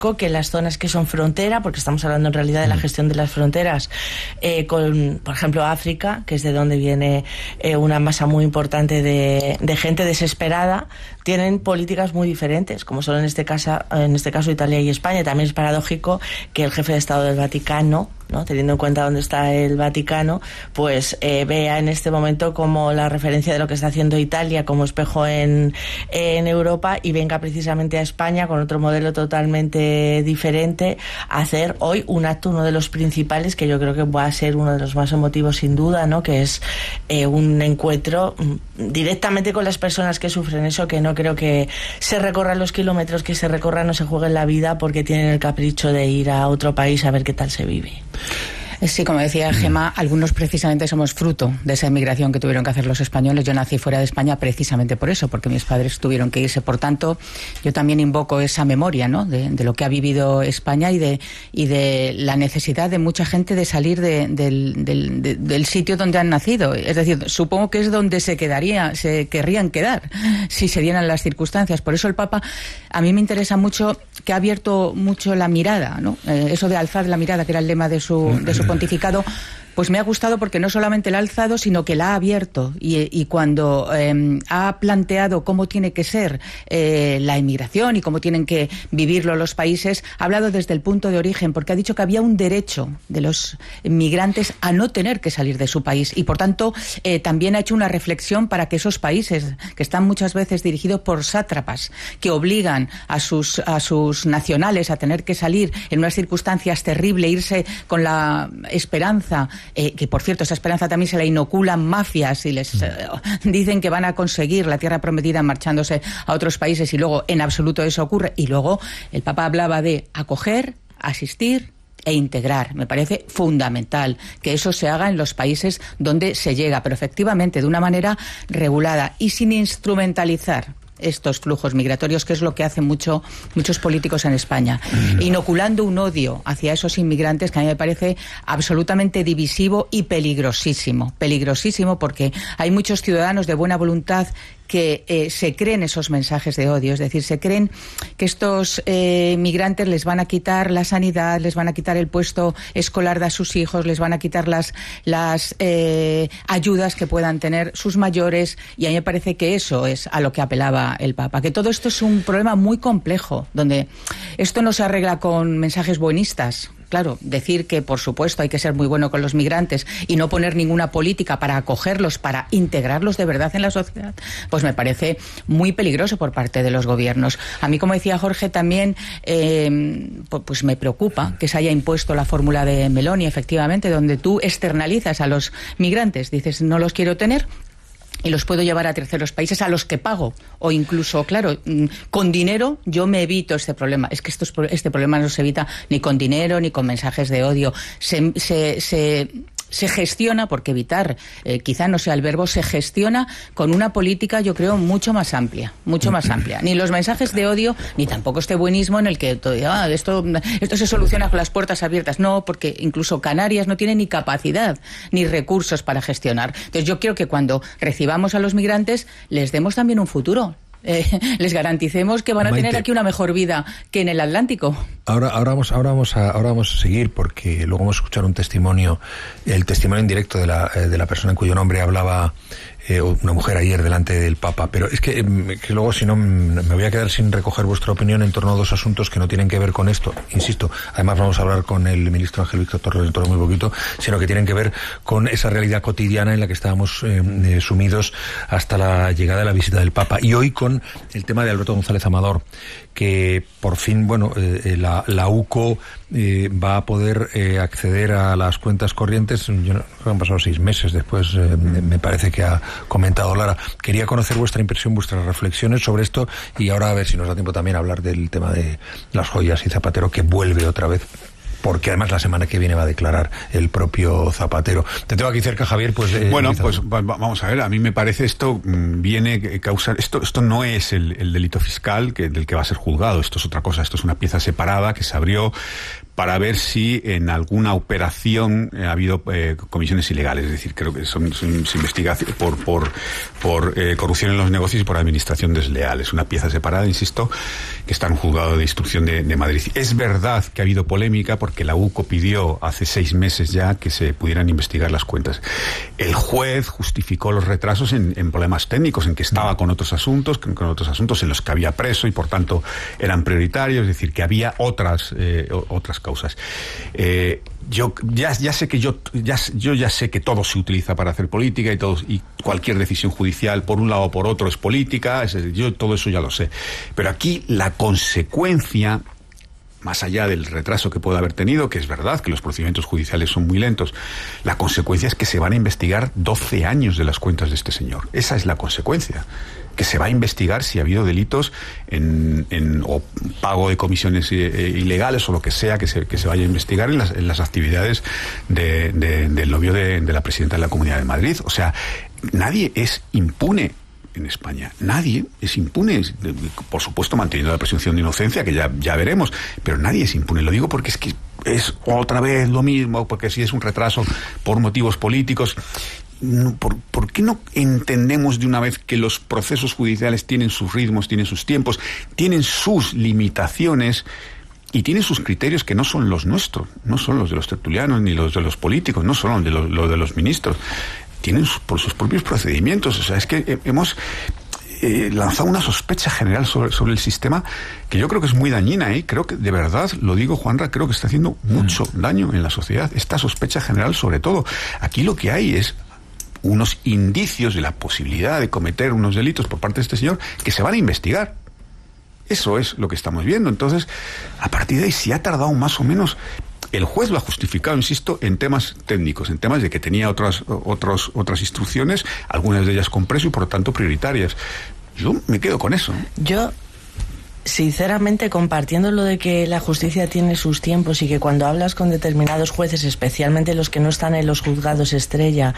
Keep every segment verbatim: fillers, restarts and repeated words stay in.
que las zonas que son frontera, porque estamos hablando en realidad de la gestión de las fronteras, eh, con, por ejemplo, África, que es de donde viene eh, una masa muy importante de, de gente desesperada, tienen políticas muy diferentes, como son en este caso, en este caso Italia y España. También es paradójico que el jefe de Estado del Vaticano, ¿no?, teniendo en cuenta dónde está el Vaticano, pues eh, vea en este momento como la referencia de lo que está haciendo Italia como espejo en, en Europa, y venga precisamente a España con otro modelo totalmente diferente a hacer hoy un acto, uno de los principales, que yo creo que va a ser uno de los más emotivos sin duda, ¿no?, que es eh, un encuentro directamente con las personas que sufren eso, que no creo que se recorran los kilómetros que se recorran, no se jueguen la vida porque tienen el capricho de ir a otro país a ver qué tal se vive. Sí, como decía Gemma, algunos precisamente somos fruto de esa emigración que tuvieron que hacer los españoles. Yo nací fuera de España precisamente por eso, porque mis padres tuvieron que irse. Por tanto, yo también invoco esa memoria, ¿no?, de, de lo que ha vivido España y de, y de la necesidad de mucha gente de salir de, del, del, de, del sitio donde han nacido. Es decir, supongo que es donde se quedaría, se querrían quedar si se dieran las circunstancias. Por eso el Papa, a mí me interesa mucho que ha abierto mucho la mirada, ¿no? Eh, eso de alzar la mirada, que era el lema de su, de su pontificado, pues me ha gustado porque no solamente la ha alzado, sino que la ha abierto. Y, y cuando eh, ha planteado cómo tiene que ser eh, la inmigración y cómo tienen que vivirlo los países, ha hablado desde el punto de origen, porque ha dicho que había un derecho de los migrantes a no tener que salir de su país. Y por tanto, eh, también ha hecho una reflexión para que esos países, que están muchas veces dirigidos por sátrapas, que obligan a sus, a sus nacionales a tener que salir en unas circunstancias terribles, irse con la esperanza, Eh, que por cierto esa esperanza también se la inoculan mafias y les eh, dicen que van a conseguir la tierra prometida marchándose a otros países, y luego en absoluto eso ocurre. Y luego el Papa hablaba de acoger, asistir e integrar. Me parece fundamental que eso se haga en los países donde se llega, pero efectivamente de una manera regulada y sin instrumentalizar estos flujos migratorios, que es lo que hacen mucho, muchos políticos en España, inoculando un odio hacia esos inmigrantes que a mí me parece absolutamente divisivo y peligrosísimo, peligrosísimo porque hay muchos ciudadanos de buena voluntad que eh, se creen esos mensajes de odio, es decir, se creen que estos eh, migrantes les van a quitar la sanidad, les van a quitar el puesto escolar de a sus hijos, les van a quitar las, las eh, ayudas que puedan tener sus mayores, y a mí me parece que eso es a lo que apelaba el Papa, que todo esto es un problema muy complejo, donde esto no se arregla con mensajes buenistas. Claro, decir que, por supuesto, hay que ser muy bueno con los migrantes y no poner ninguna política para acogerlos, para integrarlos de verdad en la sociedad, pues me parece muy peligroso por parte de los gobiernos. A mí, como decía Jorge, también eh, pues me preocupa que se haya impuesto la fórmula de Meloni, efectivamente, donde tú externalizas a los migrantes, dices, no los quiero tener, y los puedo llevar a terceros países a los que pago, o incluso, claro, con dinero yo me evito este problema. Es que estos, este problema no se evita ni con dinero ni con mensajes de odio. Se, se, se, se gestiona, porque evitar eh, quizá no sea el verbo, se gestiona con una política, yo creo, mucho más amplia, mucho más amplia. Ni los mensajes de odio, ni tampoco este buenismo en el que todo, ah, esto, esto se soluciona con las puertas abiertas. No, porque incluso Canarias no tiene ni capacidad ni recursos para gestionar. Entonces yo creo que cuando recibamos a los migrantes les demos también un futuro. Eh, les garanticemos que van a Maite, tener aquí una mejor vida que en el Atlántico. Ahora, ahora, vamos, ahora, vamos a, ahora vamos a seguir, porque luego vamos a escuchar un testimonio, el testimonio en directo de la, de la persona en cuyo nombre hablaba eh, una mujer ayer delante del Papa. Pero es que, que luego, si no, me voy a quedar sin recoger vuestra opinión en torno a dos asuntos que no tienen que ver con esto. Insisto, además vamos a hablar con el ministro Ángel Víctor Torres dentro de muy poquito, sino que tienen que ver con esa realidad cotidiana en la que estábamos eh, eh, sumidos hasta la llegada de la visita del Papa. Y hoy con el tema de Alberto González Amador, que por fin, bueno, eh, la, la U C O eh, va a poder eh, acceder a las cuentas corrientes. Yo no, han pasado seis meses después, eh, me parece que ha comentado Lara. Quería conocer vuestra impresión, vuestras reflexiones sobre esto, y ahora a ver si nos da tiempo también a hablar del tema de las joyas y Zapatero, que vuelve otra vez, porque además la semana que viene va a declarar el propio Zapatero. Te tengo aquí cerca, Javier, pues... Eh, bueno, pues va, vamos a ver, a mí me parece esto mmm, viene a causar... Esto esto no es el, el delito fiscal que, del que va a ser juzgado, esto es otra cosa, esto es una pieza separada que se abrió para ver si en alguna operación eh, ha habido eh, comisiones ilegales. Es decir, creo que son, son, se investiga por, por, por eh, corrupción en los negocios y por administración desleal. Es una pieza separada, insisto, que está en un juzgado de instrucción de, de Madrid. Es verdad que ha habido polémica porque la UCO pidió hace seis meses ya que se pudieran investigar las cuentas. El juez justificó los retrasos en, en problemas técnicos, en que estaba con otros asuntos, con, con otros asuntos en los que había preso y por tanto eran prioritarios, es decir, que había otras eh, otras causas. Eh, yo ya, ya sé que yo ya, yo ya sé que todo se utiliza para hacer política y todo, y cualquier decisión judicial por un lado o por otro es política, es decir, yo todo eso ya lo sé. Pero aquí la consecuencia, más allá del retraso que pueda haber tenido, que es verdad que los procedimientos judiciales son muy lentos, la consecuencia es que se van a investigar doce años de las cuentas de este señor. Esa es la consecuencia. Que se va a investigar si ha habido delitos en, en o pago de comisiones eh, ilegales o lo que sea que se, que se vaya a investigar en las, en las actividades de, de, del novio de, de la presidenta de la Comunidad de Madrid. O sea, nadie es impune en España. Nadie es impune, por supuesto manteniendo la presunción de inocencia, que ya, ya veremos, pero nadie es impune. Lo digo porque es que es otra vez lo mismo, porque si es un retraso por motivos políticos. ¿Por, ¿Por qué no entendemos de una vez que los procesos judiciales tienen sus ritmos, tienen sus tiempos, tienen sus limitaciones y tienen sus criterios que no son los nuestros, no son los de los tertulianos ni los de los políticos, no son los de los, los, de los ministros? Tienen sus, por sus propios procedimientos. O sea, es que hemos eh, lanzado una sospecha general sobre, sobre el sistema que yo creo que es muy dañina, ¿eh? Creo que, de verdad, lo digo, Juanra, creo que está haciendo mucho mm. daño en la sociedad. Esta sospecha general, sobre todo. Aquí lo que hay es unos indicios de la posibilidad de cometer unos delitos por parte de este señor que se van a investigar. Eso es lo que estamos viendo. Entonces, a partir de ahí, si ha tardado más o menos, el juez lo ha justificado, insisto, en temas técnicos, en temas de que tenía otras, otros, otras instrucciones, algunas de ellas con preso y por lo tanto prioritarias. Yo me quedo con eso. Yo, sinceramente, compartiendo lo de que la justicia tiene sus tiempos y que cuando hablas con determinados jueces, especialmente los que no están en los juzgados estrella,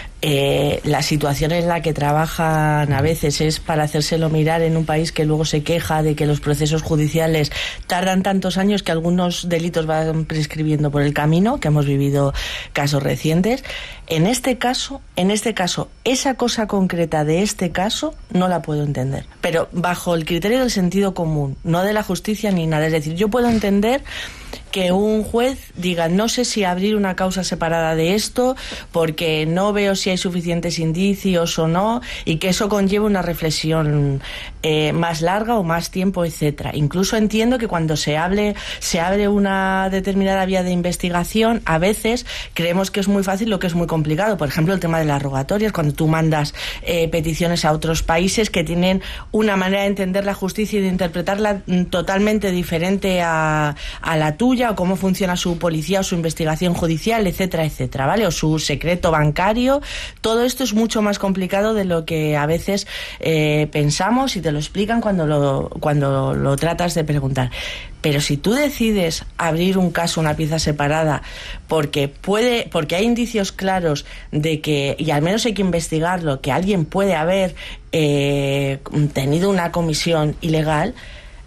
eh, la situación en la que trabajan a veces es para hacérselo mirar en un país que luego se queja de que los procesos judiciales tardan tantos años que algunos delitos van prescribiendo por el camino, que hemos vivido casos recientes. En este caso, en este caso, esa cosa concreta de este caso no la puedo entender, pero bajo el criterio del sentido común, no de la justicia ni nada. Es decir, yo puedo entender que un juez diga, no sé si abrir una causa separada de esto porque no veo si hay suficientes indicios o no, y que eso conlleve una reflexión eh, más larga o más tiempo, etcétera. Incluso entiendo que cuando se hable, se abre una determinada vía de investigación, a veces creemos que es muy fácil lo que es muy complicado. Por ejemplo, el tema de las rogatorias, cuando tú mandas eh, peticiones a otros países que tienen una manera de entender la justicia y de interpretarla totalmente diferente a, a la tuya, o cómo funciona su policía o su investigación judicial, etcétera, etcétera, ¿vale? O su secreto bancario. Todo esto es mucho más complicado de lo que a veces eh, pensamos y te lo explican cuando lo, cuando lo tratas de preguntar. Pero si tú decides abrir un caso, una pieza separada, porque puede, porque hay indicios claros de que, y al menos hay que investigarlo, que alguien puede haber eh, tenido una comisión ilegal,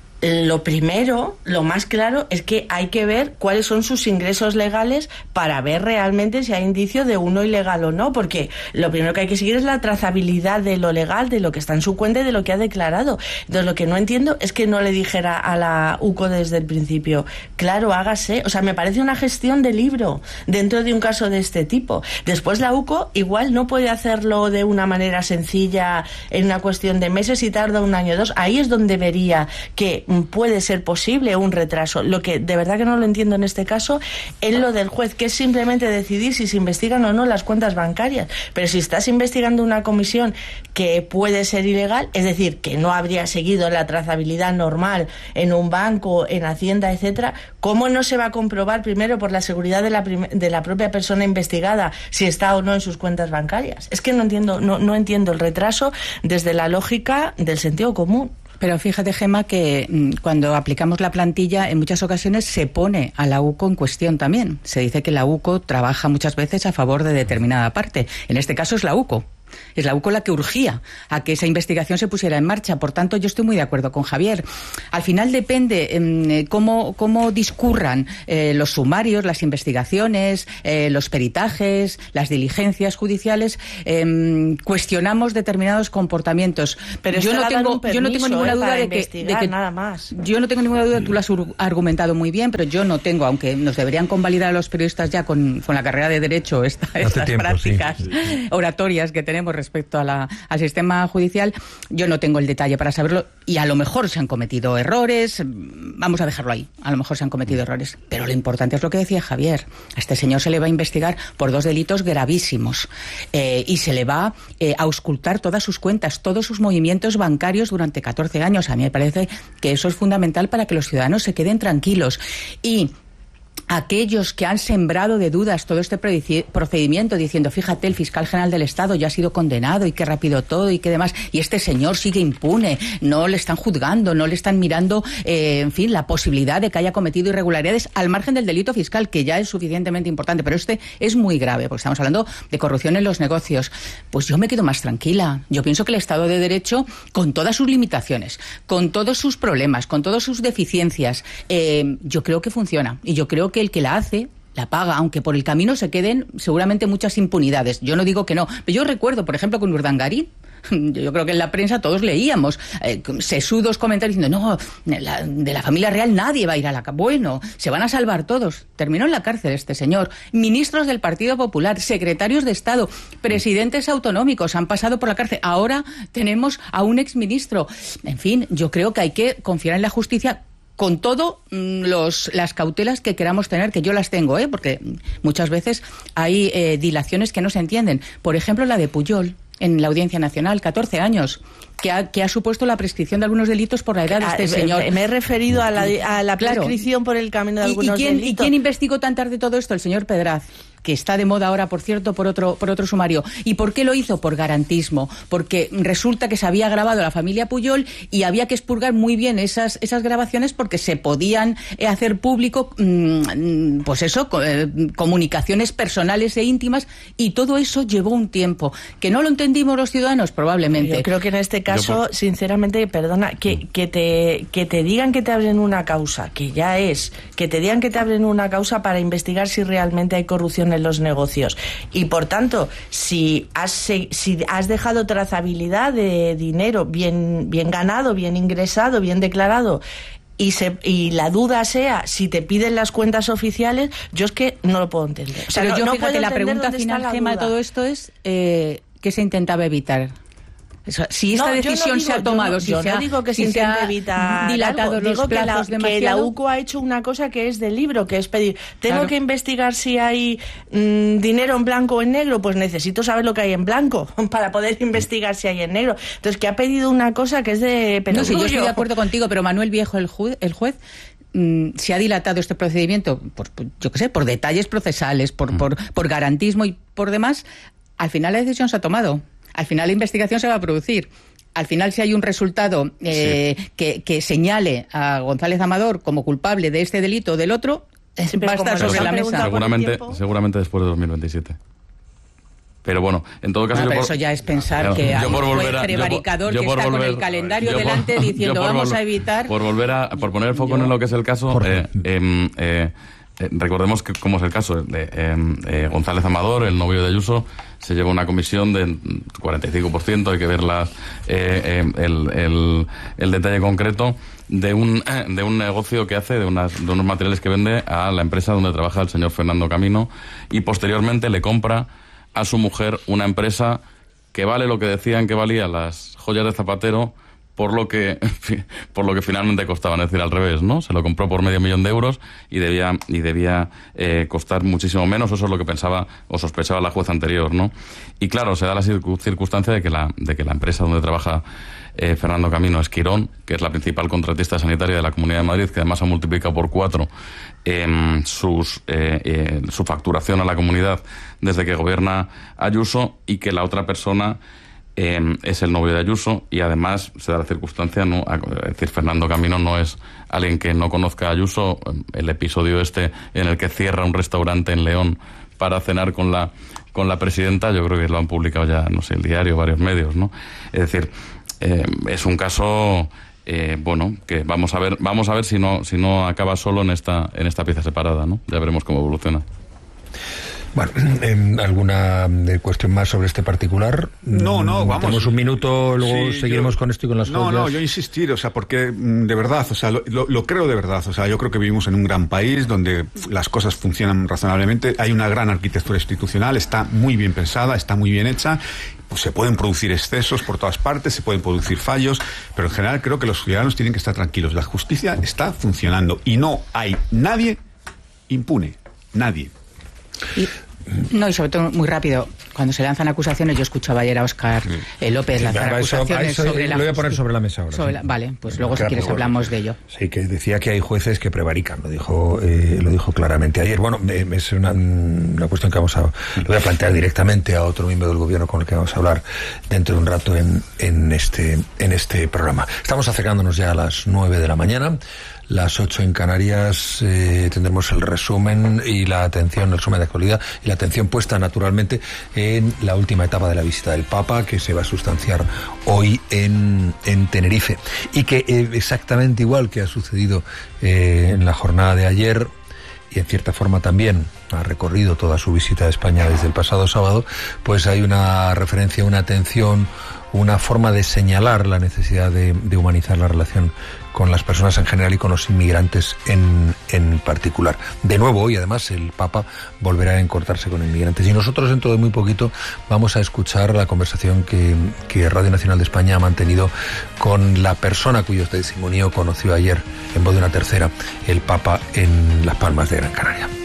lo primero, lo más claro, es que hay que ver cuáles son sus ingresos legales para ver realmente si hay indicio de uno ilegal o no, porque lo primero que hay que seguir es la trazabilidad de lo legal, de lo que está en su cuenta y de lo que ha declarado. Entonces, lo que no entiendo es que no le dijera a la U C O desde el principio, claro, hágase. O sea, me parece una gestión de libro dentro de un caso de este tipo. Después la U C O igual no puede hacerlo de una manera sencilla en una cuestión de meses y tarda un año o dos. Ahí es donde vería que puede ser posible un retraso. Lo que de verdad que no lo entiendo en este caso es lo del juez, que es simplemente decidir si se investigan o no las cuentas bancarias. Pero si estás investigando una comisión que puede ser ilegal, es decir, que no habría seguido la trazabilidad normal en un banco, en Hacienda, etcétera, ¿cómo no se va a comprobar primero por la seguridad de la, prim- de la propia persona investigada si está o no en sus cuentas bancarias? Es que no entiendo, no, no entiendo el retraso desde la lógica del sentido común. Pero fíjate, Gemma, que cuando aplicamos la plantilla, en muchas ocasiones se pone a la U C O en cuestión también. Se dice que la U C O trabaja muchas veces a favor de determinada parte. En este caso es la U C O. Es la U C O la que urgía a que esa investigación se pusiera en marcha. Por tanto, yo estoy muy de acuerdo con Javier. Al final depende eh, cómo, cómo discurran eh, los sumarios, las investigaciones, eh, los peritajes, las diligencias judiciales. Eh, cuestionamos determinados comportamientos. Pero yo no tengo, permiso, yo no tengo ninguna eh, duda de que, de que nada más. Yo no tengo ninguna duda. Tú lo has argumentado muy bien, pero yo no tengo, aunque nos deberían convalidar a los periodistas ya con, con la carrera de Derecho esta, estas tiempo, prácticas sí. oratorias que tenemos respecto a la, al sistema judicial, yo no tengo el detalle para saberlo y a lo mejor se han cometido errores, vamos a dejarlo ahí, a lo mejor se han cometido errores, pero lo importante es lo que decía Javier, a este señor se le va a investigar por dos delitos gravísimos eh, y se le va eh, a auscultar todas sus cuentas, todos sus movimientos bancarios durante catorce años. A mí me parece que eso es fundamental para que los ciudadanos se queden tranquilos. Y aquellos que han sembrado de dudas todo este procedimiento diciendo, fíjate, el fiscal general del Estado ya ha sido condenado y qué rápido todo y qué demás, y este señor sigue impune, no le están juzgando, no le están mirando, eh, en fin, la posibilidad de que haya cometido irregularidades al margen del delito fiscal, que ya es suficientemente importante, pero este es muy grave, porque estamos hablando de corrupción en los negocios. Pues yo me quedo más tranquila. Yo pienso que el Estado de Derecho, con todas sus limitaciones, con todos sus problemas, con todas sus deficiencias, eh, yo creo que funciona, y yo creo que el que la hace la paga, aunque por el camino se queden seguramente muchas impunidades. Yo no digo que no, pero yo recuerdo, por ejemplo, con Urdangarín, yo creo que en la prensa todos leíamos eh, sesudos comentarios diciendo, no, de la, de la familia real nadie va a ir a la cárcel. Bueno, se van a salvar todos. Terminó en la cárcel este señor. Ministros del Partido Popular, secretarios de Estado, presidentes autonómicos han pasado por la cárcel. Ahora tenemos a un exministro. En fin, yo creo que hay que confiar en la justicia con todo los, las cautelas que queramos tener, que yo las tengo, ¿eh? Porque muchas veces hay eh, dilaciones que no se entienden. Por ejemplo, la de Pujol en la Audiencia Nacional, catorce años, que ha, que ha supuesto la prescripción de algunos delitos por la edad de este ah, señor. Me he referido a la, a la prescripción claro. por el camino de algunos ¿Y, y quién, delitos. ¿Y quién investigó tan tarde todo esto? El señor Pedraz, que está de moda ahora, por cierto, por otro, por otro sumario. ¿Y por qué lo hizo? Por garantismo. Porque resulta que se había grabado la familia Pujol y había que expurgar muy bien esas, esas grabaciones porque se podían hacer público, mmm, pues eso, eh, comunicaciones personales e íntimas, y todo eso llevó un tiempo. ¿Que no lo entendimos los ciudadanos? Probablemente. Yo creo que en este caso, por... sinceramente, perdona, que, que, te, que te digan que te abren una causa, que ya es, que te digan que te abren una causa para investigar si realmente hay corrupción en los negocios, y por tanto si has, si has dejado trazabilidad de dinero bien, bien ganado, bien ingresado, bien declarado, y, se, y la duda sea si te piden las cuentas oficiales, yo es que no lo puedo entender. O sea, pero no, yo no fíjate, la pregunta final, Gemma, de todo esto es eh, ¿qué se intentaba evitar? Si esta no, decisión no digo, se ha tomado, yo, si yo se no ha, digo que si se se ha evitar dilatado algo. los digo plazos que la, demasiado. Que la U C O ha hecho una cosa que es de libro, que es pedir, tengo claro. que investigar si hay mmm, dinero en blanco o en negro, pues necesito saber lo que hay en blanco para poder investigar si hay en negro. Entonces, que ha pedido una cosa que es de... Pero no, sí, yo estoy de acuerdo contigo, pero Manuel Viejo, el juez, el juez mmm, se ha dilatado este procedimiento, por, por, yo qué sé, por detalles procesales, por, mm. por, por garantismo y por demás. Al final la decisión se ha tomado. Al final la investigación se va a producir. Al final, si hay un resultado eh, sí. que, que señale a González Amador como culpable de este delito o del otro, sí, va a estar sobre la mesa. Seguramente, seguramente después de dos mil veintisiete. Pero bueno, en todo caso... No, yo pero por, eso ya es pensar que hay un juez prevaricador que está volver, con el calendario por, delante diciendo vamos a evitar... Por volver a... Por poner el foco yo, en lo que es el caso... Eh, eh, eh, Eh, recordemos que, como es el caso de eh, eh, González Amador, el novio de Ayuso, se lleva una comisión del cuarenta y cinco por ciento, hay que ver las, eh, eh, el, el, el detalle concreto de un, de un negocio que hace, de, unas, de unos materiales que vende a la empresa donde trabaja el señor Fernando Camino, y posteriormente le compra a su mujer una empresa que vale lo que decían que valía las joyas de Zapatero, por lo que por lo que finalmente costaban, es decir, al revés, ¿no? Se lo compró por medio millón de euros y debía y debía eh, costar muchísimo menos. Eso es lo que pensaba o sospechaba la jueza anterior, ¿no? Y claro, se da la circunstancia de que la de que la empresa donde trabaja eh, Fernando Camino es Quirón, que es la principal contratista sanitaria de la Comunidad de Madrid, que además ha multiplicado por cuatro eh, sus eh, eh, su facturación a la comunidad desde que gobierna Ayuso, y que la otra persona Eh, es el novio de Ayuso, y además se da la circunstancia, no, es decir, Fernando Camino no es alguien que no conozca a Ayuso. El episodio este en el que cierra un restaurante en León para cenar con la con la presidenta. Yo creo que lo han publicado ya, no sé, el diario, varios medios, ¿no? Es decir, eh, es un caso, eh, bueno, que vamos a ver, vamos a ver si no, si no acaba solo en esta, en esta pieza separada, ¿no? Ya veremos cómo evoluciona. Bueno, eh, ¿alguna cuestión más sobre este particular? No, no, vamos. Tenemos un minuto, luego sí, seguiremos yo, con esto y con las no, joyas. No, yo insistir, o sea, porque de verdad, o sea, lo, lo, lo creo de verdad, o sea, yo creo que vivimos en un gran país donde las cosas funcionan razonablemente, hay una gran arquitectura institucional, está muy bien pensada, está muy bien hecha. Pues se pueden producir excesos por todas partes, se pueden producir fallos, pero en general creo que los ciudadanos tienen que estar tranquilos. La justicia está funcionando y no hay nadie impune, nadie. Y, no, y sobre todo, muy rápido, cuando se lanzan acusaciones, yo escuchaba ayer a Óscar eh, López lanzar eso, acusaciones eso, sobre la lo voy a poner sobre la mesa ahora. Sobre Sí. la, vale, pues Bueno, luego si claro, quieres bueno, hablamos de ello. Sí, que decía que hay jueces que prevarican, lo dijo eh, lo dijo claramente ayer. Bueno, eh, es una, una cuestión que vamos a le voy a plantear directamente a otro miembro del gobierno con el que vamos a hablar dentro de un rato en, en este en este programa. Estamos acercándonos ya a las nueve de la mañana. Las ocho en Canarias, eh, tendremos el resumen y la atención, el resumen de actualidad y la atención puesta naturalmente en la última etapa de la visita del Papa, que se va a sustanciar hoy en, en Tenerife. Y que eh, exactamente igual que ha sucedido eh, en la jornada de ayer, y en cierta forma también ha recorrido toda su visita a España desde el pasado sábado, pues hay una referencia, una atención, una forma de señalar la necesidad de, de humanizar la relación con las personas en general y con los inmigrantes en, en particular. De nuevo, hoy además el Papa volverá a encontrarse con inmigrantes. Y nosotros dentro de muy poquito vamos a escuchar la conversación que, que Radio Nacional de España ha mantenido con la persona cuyo testimonio conoció ayer en voz de una tercera el Papa en Las Palmas de Gran Canaria.